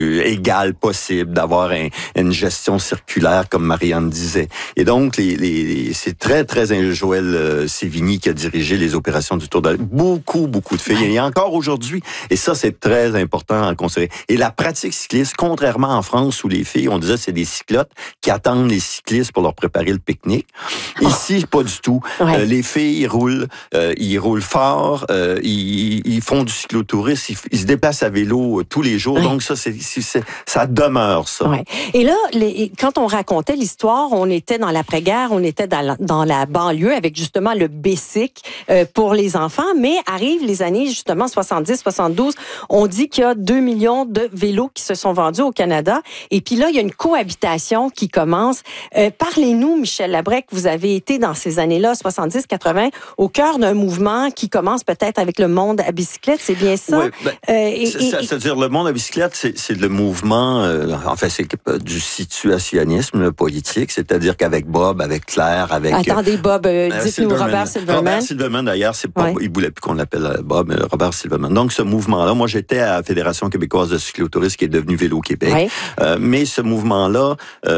égale possible, d'avoir une gestion circulaire, comme Marianne disait. Et donc, c'est très Joël Sévigny qui a dirigé les opérations du Tour de beaucoup de filles. Et encore aujourd'hui, et ça, c'est très important à considérer. Et la pratique cycliste, contrairement en France où les filles, on disait, c'est des cyclottes qui attendent les cyclistes pour leur préparer le pique-nique. Ici, pas du tout. Les filles roulent, ils roulent fort, ils font du cyclotourisme, ils se déplacent à vélo tous les jours. Donc ça, ça demeure, ça. Ouais. Et là, quand on racontait l'histoire, on était dans l'après-guerre, on était dans la banlieue avec justement le bicycle pour les enfants, mais arrivent les années justement 70, 72, on dit qu'il y a 2 millions de vélos qui se sont vendus au Canada. Et puis là, il y a une cohabitation qui commence. Parlez-nous, Michel Labrec, vous avez été dans ces années-là, 70, 80, au cœur d'un mouvement qui commence peut-être avec le monde à bicyclette, c'est bien ça? Oui, c'est-à-dire le monde à bicyclette, c'est le mouvement, en fait, c'est du situationnisme politique, c'est-à-dire qu'avec Bob, avec Claire, avec... Attendez, Bob, dites-nous Robert Silverman. Robert Silverman, d'ailleurs, c'est pas, il voulait plus qu'on l'appelle Bob, mais Robert Silverman. Donc, ce mouvement-là, moi, j'étais à la Fédération québécoise de cyclotourisme qui est devenue Vélo Québec. Mais ce mouvement-là,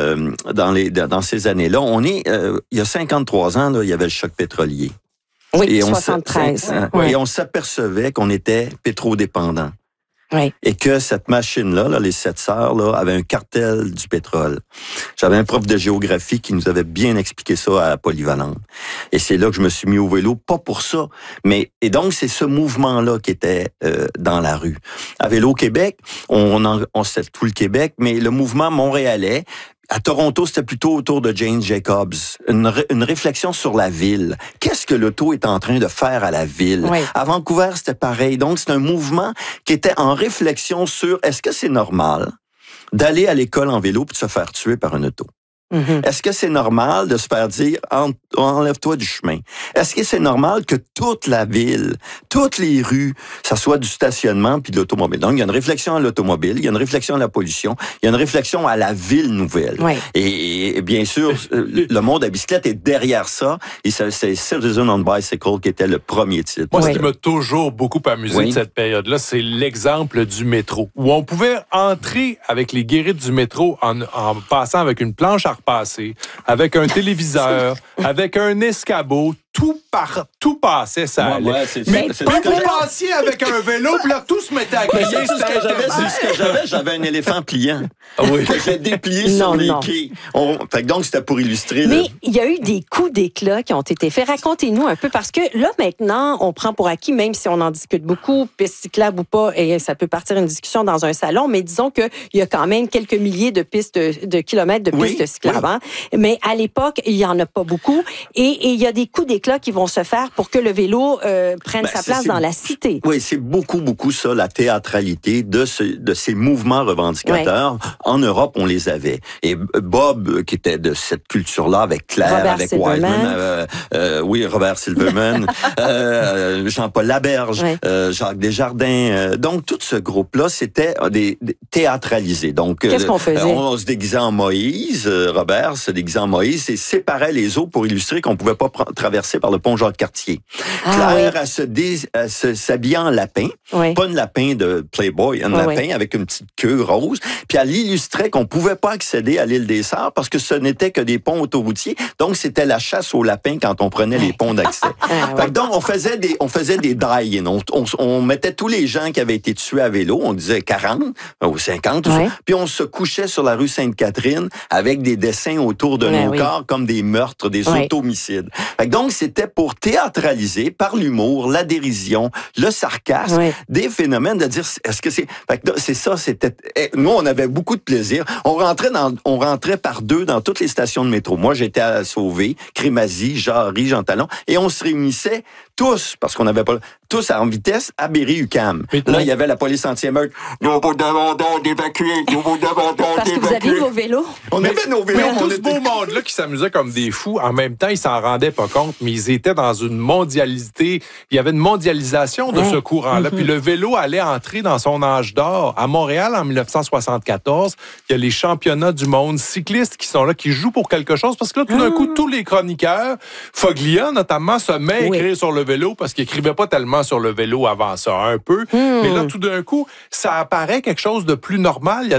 dans ces années-là, il y a 53 ans, là, il y avait le choc pétrolier. Oui, et 73. Et on s'apercevait qu'on était pétrodépendant. Oui. Et que cette machine-là, les 7 sœurs, là, avait un cartel du pétrole. J'avais un prof de géographie qui nous avait bien expliqué ça à Polyvalente. Et c'est là que je me suis mis au vélo, pas pour ça, mais et donc c'est ce mouvement-là qui était dans la rue. À Vélo Québec, on sait tout le Québec, mais le mouvement montréalais. À Toronto, c'était plutôt autour de Jane Jacobs. Une réflexion sur la ville. Qu'est-ce que l'auto est en train de faire à la ville? Oui. À Vancouver, c'était pareil. Donc, c'est un mouvement qui était en réflexion sur est-ce que c'est normal d'aller à l'école en vélo puis de se faire tuer par une auto? Est-ce que c'est normal de se faire dire « enlève-toi du chemin ». Est-ce que c'est normal que toute la ville, toutes les rues, ça soit du stationnement puis de l'automobile? Donc, il y a une réflexion à l'automobile, il y a une réflexion à la pollution, il y a une réflexion à la ville nouvelle. Oui. Et bien sûr, le monde à bicyclette est derrière ça. Et c'est Citizen on Bicycle qui était le premier titre. Moi, ce qui m'a toujours beaucoup amusé de cette période-là, c'est l'exemple du métro, où on pouvait entrer avec les guérites du métro en passant avec une planche à repasser, avec un téléviseur, avec un escabeau, tout passait, ça allait. Mais quand vous passiez avec un vélo, puis là, tout se mettait à crier. C'est ce que j'avais un éléphant pliant. Que j'ai déplié sur les quais. Donc, c'était pour illustrer. Mais il y a eu des coups d'éclat qui ont été faits. Racontez-nous un peu, parce que là, maintenant, on prend pour acquis, même si on en discute beaucoup, piste cyclable ou pas, et ça peut partir une discussion dans un salon, mais disons qu'il y a quand même quelques milliers de pistes, de kilomètres de pistes cyclables. Hein? Mais à l'époque, il n'y en a pas beaucoup. Et il y a des coups d'éclat qui vont se faire pour que le vélo prenne sa place dans la cité. Oui, c'est beaucoup ça, la théâtralité de ces mouvements revendicateurs. En Europe, on les avait. Et Bob, qui était de cette culture-là, avec Claire, Robert avec Silverman. Wiseman, Robert Silverman, Jean-Paul Laberge, Jacques Desjardins. Donc, tout ce groupe-là, c'était des théâtralisés. Donc, qu'est-ce qu'on faisait? On se déguisait en Moïse. Robert se déguisait en Moïse et séparait les eaux pour illustrer qu'on pouvait pas traverser par le pont Jacques-Cartier. Claire, elle s'habillait en lapin, pas un lapin de Playboy, un lapin avec une petite queue rose, puis elle illustrait qu'on pouvait pas accéder à l'île des Sœurs parce que ce n'était que des ponts autoroutiers, donc c'était la chasse aux lapins quand on prenait les ponts d'accès. Donc on faisait des die-in, on mettait tous les gens qui avaient été tués à vélo, on disait 40 ou 50, puis on se couchait sur la rue Sainte-Catherine avec des dessins autour de nos corps comme des meurtres, des auto-homicides. Donc c'était pour théâtraliser par l'humour, la dérision, le sarcasme, des phénomènes de dire est-ce que c'est... c'est ça, c'était... Nous, on avait beaucoup de plaisir. On rentrait par deux dans toutes les stations de métro. Moi, j'étais à Sauvé, Crémazie, Jarry, Jean Talon, et on se réunissait tous, parce qu'on n'avait pas... tous en vitesse à Berry-UQAM. Là, il y avait la police anti-émeute. Nous vous demandons d'évacuer. Nous vous demandons d'évacuer. Parce que vous aviez vos vélos. On avait nos vélos. Tout ce beau monde-là qui s'amusait comme des fous, en même temps, ils s'en rendaient pas compte, mais ils étaient dans une mondialité. Il y avait une mondialisation de ce courant-là. Puis le vélo allait entrer dans son âge d'or. À Montréal, en 1974, il y a les championnats du monde cyclistes qui sont là, qui jouent pour quelque chose. Parce que là, tout d'un coup, tous les chroniqueurs, Foglia notamment, se met à écrire sur le vélo parce qu'il écrivait pas tellement sur le vélo avant ça, un peu. Mais là, tout d'un coup, ça apparaît quelque chose de plus normal.